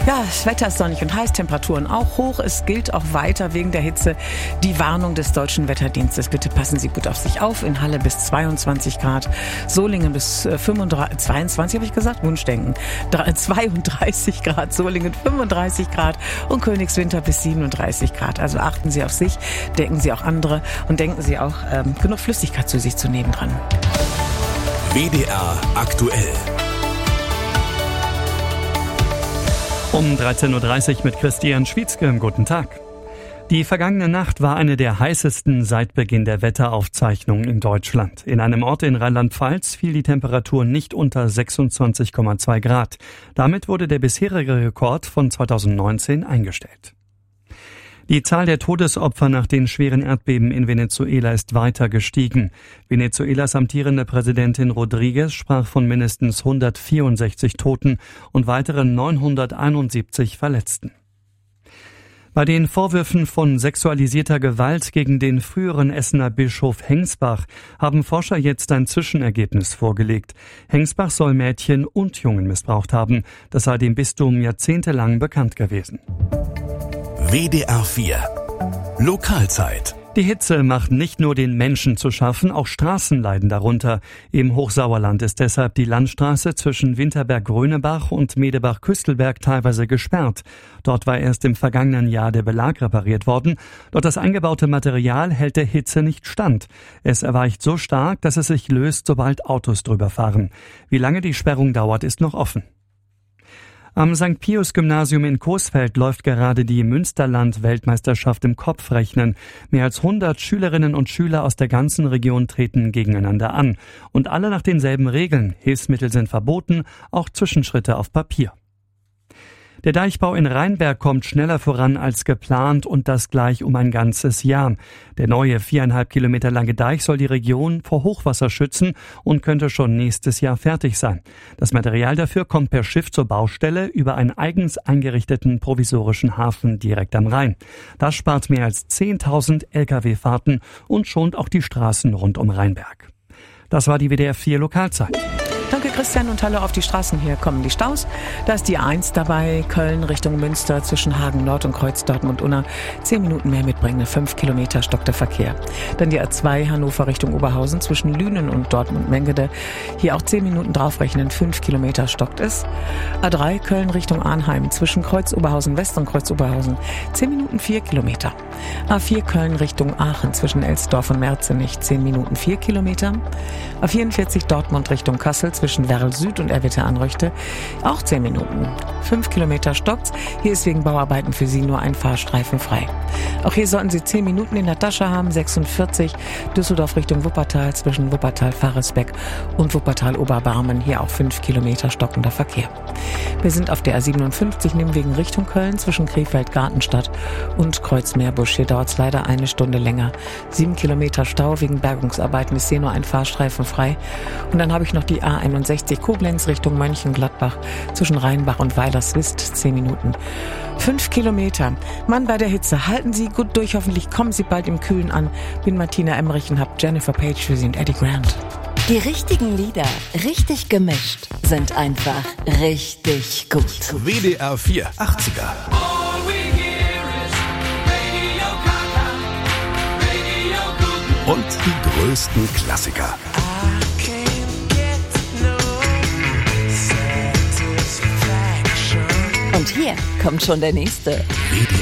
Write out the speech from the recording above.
Ja, das Wetter ist sonnig und heiß, Temperaturen auch hoch. Es gilt auch weiter wegen der Hitze die Warnung des Deutschen Wetterdienstes. Bitte passen Sie gut auf sich auf. In Halle bis 22 Grad, Solingen bis 22 habe ich gesagt, Wunschdenken. 32 Grad, Solingen 35 Grad und Königswinter bis 37 Grad. Also achten Sie auf sich, denken Sie auch andere und denken Sie auch, genug Flüssigkeit zu sich zu nehmen dran. WDR aktuell. Um 13.30 Uhr mit Christian Schwietzke. Guten Tag. Die vergangene Nacht war eine der heißesten seit Beginn der Wetteraufzeichnungen in Deutschland. In einem Ort in Rheinland-Pfalz fiel die Temperatur nicht unter 26,2 Grad. Damit wurde der bisherige Rekord von 2019 eingestellt. Die Zahl der Todesopfer nach den schweren Erdbeben in Venezuela ist weiter gestiegen. Venezuelas amtierende Präsidentin Rodriguez sprach von mindestens 164 Toten und weiteren 971 Verletzten. Bei den Vorwürfen von sexualisierter Gewalt gegen den früheren Essener Bischof Hengsbach haben Forscher jetzt ein Zwischenergebnis vorgelegt. Hengsbach soll Mädchen und Jungen missbraucht haben. Das sei dem Bistum jahrzehntelang bekannt gewesen. WDR 4 Lokalzeit. Die Hitze macht nicht nur den Menschen zu schaffen, auch Straßen leiden darunter. Im Hochsauerland ist deshalb die Landstraße zwischen Winterberg-Grönebach und Medebach-Küstelberg teilweise gesperrt. Dort war erst im vergangenen Jahr der Belag repariert worden, doch das eingebaute Material hält der Hitze nicht stand. Es erweicht so stark, dass es sich löst, sobald Autos drüber fahren. Wie lange die Sperrung dauert, ist noch offen. Am St. Pius-Gymnasium in Coesfeld läuft gerade die Münsterland-Weltmeisterschaft im Kopfrechnen. Mehr als 100 Schülerinnen und Schüler aus der ganzen Region treten gegeneinander an. Und alle nach denselben Regeln. Hilfsmittel sind verboten, auch Zwischenschritte auf Papier. Der Deichbau in Rheinberg kommt schneller voran als geplant und das gleich um ein ganzes Jahr. Der neue 4,5 Kilometer lange Deich soll die Region vor Hochwasser schützen und könnte schon nächstes Jahr fertig sein. Das Material dafür kommt per Schiff zur Baustelle über einen eigens eingerichteten provisorischen Hafen direkt am Rhein. Das spart mehr als 10.000 Lkw-Fahrten und schont auch die Straßen rund um Rheinberg. Das war die WDR 4 Lokalzeit. Danke Christian und hallo auf die Straßen. Hier kommen die Staus. Da ist die A1 dabei, Köln Richtung Münster zwischen Hagen Nord und Kreuz Dortmund-Unna. 10 Minuten mehr mitbringen, 5 Kilometer stockt der Verkehr. Dann die A2 Hannover Richtung Oberhausen zwischen Lünen und Dortmund-Mengede. Hier auch 10 Minuten draufrechnen, 5 Kilometer stockt es. A3 Köln Richtung Arnheim zwischen Kreuz Oberhausen West und Kreuz Oberhausen. 10 Minuten 4 Kilometer. A4 Köln Richtung Aachen zwischen Elsdorf und Merzenich. 10 Minuten 4 Kilometer. A44 Dortmund Richtung Kassel zwischen Werl Süd und Erwitte-Anröchte auch 10 Minuten. 5 Kilometer stockt's. Hier ist wegen Bauarbeiten für Sie nur ein Fahrstreifen frei. Auch hier sollten Sie 10 Minuten in der Tasche haben. 46 Düsseldorf Richtung Wuppertal zwischen Wuppertal-Faresbeck und Wuppertal-Oberbarmen. Hier auch 5 Kilometer stockender Verkehr. Wir sind auf der A57 Nimwegen Richtung Köln zwischen Krefeld-Gartenstadt und Kreuzmeerbusch. Hier dauert es leider eine Stunde länger. 7 Kilometer Stau wegen Bergungsarbeiten. Ist hier nur ein Fahrstreifen frei. Und dann habe ich noch die A61 Koblenz Richtung Mönchengladbach zwischen Rheinbach und Weilerswist 10 Minuten. 5 Kilometer. Mann, bei der Hitze. Halten Sie gut durch. Hoffentlich kommen Sie bald im Kühlen an. Bin Martina Emmerich und hab Jennifer Page für Sie und Eddie Grant. Die richtigen Lieder, richtig gemischt, sind einfach richtig gut. WDR 4 80er. Und die größten Klassiker. Und hier kommt schon der nächste. WDR